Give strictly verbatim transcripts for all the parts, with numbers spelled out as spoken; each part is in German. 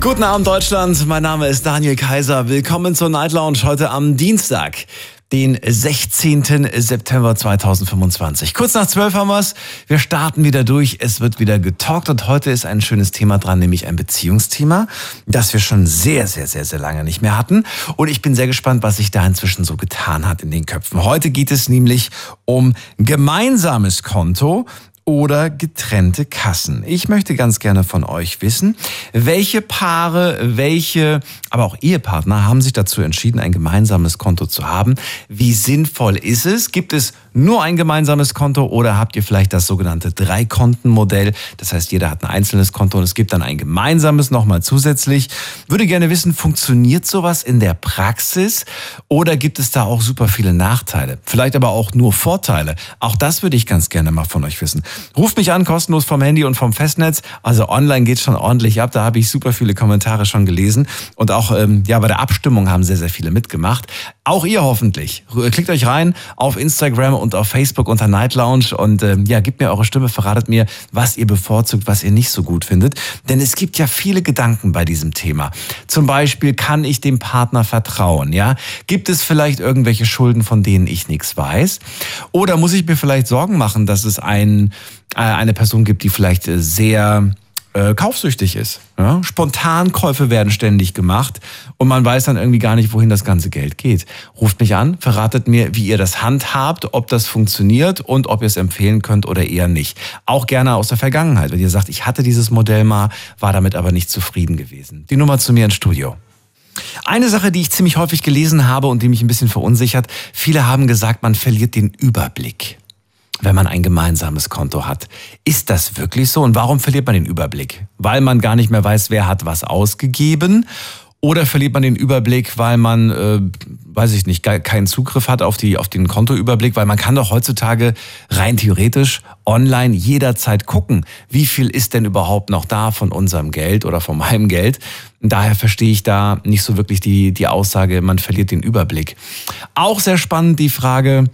Guten Abend Deutschland, mein Name ist Daniel Kaiser. Willkommen zur Night Lounge heute am Dienstag, den sechzehnten September zweitausendfünfundzwanzig. Kurz nach zwölf haben wir's. Wir starten wieder durch. Es wird wieder getalkt und heute ist ein schönes Thema dran, nämlich ein Beziehungsthema, das wir schon sehr, sehr, sehr, sehr lange nicht mehr hatten. Und ich bin sehr gespannt, was sich da inzwischen so getan hat in den Köpfen. Heute geht es nämlich um gemeinsames Konto oder getrennte Kassen. Ich möchte ganz gerne von euch wissen, welche Paare, welche, aber auch Ehepartner haben sich dazu entschieden, ein gemeinsames Konto zu haben. Wie sinnvoll ist es? Gibt es nur ein gemeinsames Konto oder habt ihr vielleicht das sogenannte Drei-Konten-Modell? Das heißt, jeder hat ein einzelnes Konto und es gibt dann ein gemeinsames nochmal zusätzlich. Würde gerne wissen, funktioniert sowas in der Praxis oder gibt es da auch super viele Nachteile? Vielleicht aber auch nur Vorteile. Auch das würde ich ganz gerne mal von euch wissen. Ruft mich an, kostenlos vom Handy und vom Festnetz. Also online geht's schon ordentlich ab. Da habe ich super viele Kommentare schon gelesen. Und auch ähm, ja bei der Abstimmung haben sehr, sehr viele mitgemacht. Auch ihr hoffentlich. Klickt euch rein auf Instagram und auf Facebook unter Night Lounge und ähm, ja, gebt mir eure Stimme, verratet mir, was ihr bevorzugt, was ihr nicht so gut findet. Denn es gibt ja viele Gedanken bei diesem Thema. Zum Beispiel, kann ich dem Partner vertrauen? Ja, gibt es vielleicht irgendwelche Schulden, von denen ich nichts weiß? Oder muss ich mir vielleicht Sorgen machen, dass es ein eine Person gibt, die vielleicht sehr äh, kaufsüchtig ist. Ja? Spontankäufe werden ständig gemacht und man weiß dann irgendwie gar nicht, wohin das ganze Geld geht. Ruft mich an, verratet mir, wie ihr das handhabt, ob das funktioniert und ob ihr es empfehlen könnt oder eher nicht. Auch gerne aus der Vergangenheit, wenn ihr sagt, ich hatte dieses Modell mal, war damit aber nicht zufrieden gewesen. Die Nummer zu mir ins Studio. Eine Sache, die ich ziemlich häufig gelesen habe und die mich ein bisschen verunsichert, viele haben gesagt, man verliert den Überblick, wenn man ein gemeinsames Konto hat. Ist das wirklich so? Und warum verliert man den Überblick? Weil man gar nicht mehr weiß, wer hat was ausgegeben? Oder verliert man den Überblick, weil man, äh, weiß ich nicht, gar keinen Zugriff hat auf die auf den Kontoüberblick? Weil man kann doch heutzutage rein theoretisch online jederzeit gucken, wie viel ist denn überhaupt noch da von unserem Geld oder von meinem Geld. Und daher verstehe ich da nicht so wirklich die, die Aussage, man verliert den Überblick. Auch sehr spannend die Frage,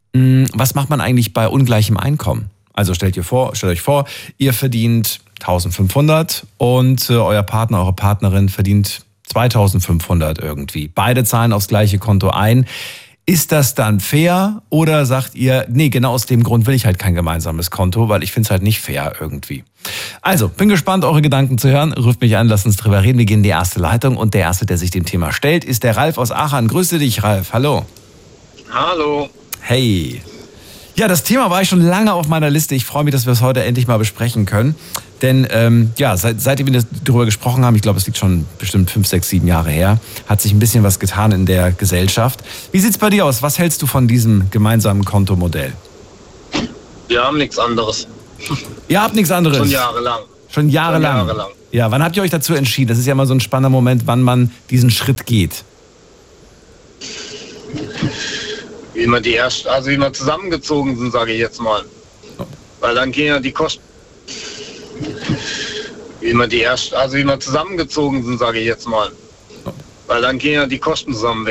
was macht man eigentlich bei ungleichem Einkommen? Also stellt ihr vor, stellt euch vor, ihr verdient eintausendfünfhundert und äh, euer Partner, eure Partnerin verdient zweitausendfünfhundert irgendwie. Beide zahlen aufs gleiche Konto ein. Ist das dann fair oder sagt ihr, nee, genau aus dem Grund will ich halt kein gemeinsames Konto, weil ich finde es halt nicht fair irgendwie. Also, bin gespannt, eure Gedanken zu hören. Ruft mich an, lasst uns drüber reden. Wir gehen in die erste Leitung und der Erste, der sich dem Thema stellt, ist der Ralf aus Aachen. Grüße dich, Ralf. Hallo. Hallo. Hey. Ja, das Thema war ich schon lange auf meiner Liste. Ich freue mich, dass wir es heute endlich mal besprechen können. Denn ähm, ja, seit, seitdem wir darüber gesprochen haben, ich glaube, es liegt schon bestimmt fünf, sechs, sieben Jahre her, hat sich ein bisschen was getan in der Gesellschaft. Wie sieht's bei dir aus? Was hältst du von diesem gemeinsamen Kontomodell? Wir haben nichts anderes. Ihr habt nichts anderes? Schon jahrelang. Schon jahrelang? Schon jahrelang. Ja, wann habt ihr euch dazu entschieden? Das ist ja mal so ein spannender Moment, wann man diesen Schritt geht. Wie wir die erst, also wie wir zusammengezogen sind, sage ich jetzt mal. Weil dann gehen ja die Kosten. Wie wir die erst, also wie wir zusammengezogen sind, sage ich jetzt mal. Weil dann gehen ja die Kosten zusammen weg.